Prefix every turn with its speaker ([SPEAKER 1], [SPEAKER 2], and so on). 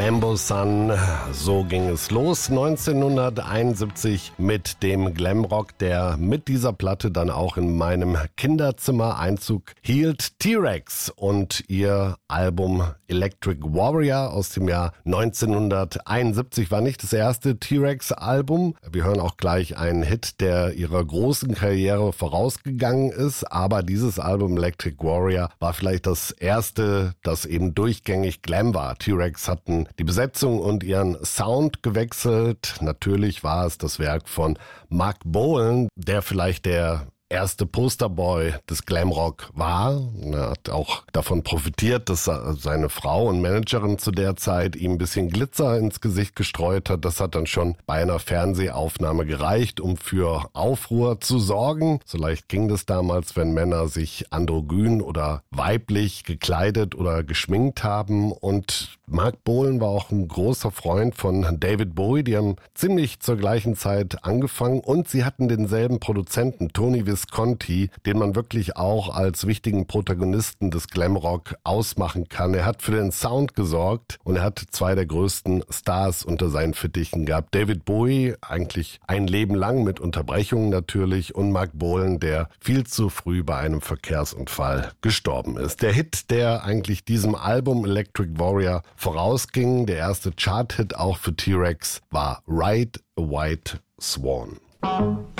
[SPEAKER 1] Lambo Sun, so ging es los 1971 mit dem Glamrock, der mit dieser Platte dann auch in meinem Kinderzimmer Einzug hielt. T-Rex und ihr Album Electric Warrior aus dem Jahr 1971 war nicht das erste T-Rex-Album. Wir hören auch gleich einen Hit, der ihrer großen Karriere vorausgegangen ist, aber dieses Album Electric Warrior war vielleicht das erste, das eben durchgängig Glam war. T-Rex hatten die Besetzung und ihren Sound gewechselt. Natürlich war es das Werk von Marc Bolan, der vielleicht der erste Posterboy des Glamrock war. Er hat auch davon profitiert, dass seine Frau und Managerin zu der Zeit ihm ein bisschen Glitzer ins Gesicht gestreut hat. Das hat dann schon bei einer Fernsehaufnahme gereicht, um für Aufruhr zu sorgen. So leicht ging das damals, wenn Männer sich androgyn oder weiblich gekleidet oder geschminkt haben. Und Marc Bolan war auch ein großer Freund von David Bowie. Die haben ziemlich zur gleichen Zeit angefangen und sie hatten denselben Produzenten, Tony Visconti, den man wirklich auch als wichtigen Protagonisten des Glamrock ausmachen kann. Er hat für den Sound gesorgt und er hat zwei der größten Stars unter seinen Fittichen gehabt. David Bowie, eigentlich ein Leben lang mit Unterbrechungen natürlich, und Marc Bolan, der viel zu früh bei einem Verkehrsunfall gestorben ist. Der Hit, der eigentlich diesem Album Electric Warrior vorausging, der erste Chart-Hit auch für T-Rex, war Ride a White Swan.